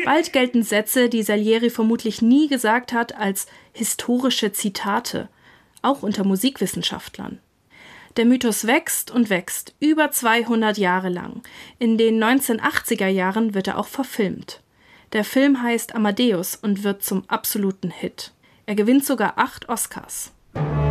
Bald gelten Sätze, die Salieri vermutlich nie gesagt hat, als historische Zitate, auch unter Musikwissenschaftlern. Der Mythos wächst und wächst, über 200 Jahre lang. In den 1980er Jahren wird er auch verfilmt. Der Film heißt Amadeus und wird zum absoluten Hit. Er gewinnt sogar 8 Oscars.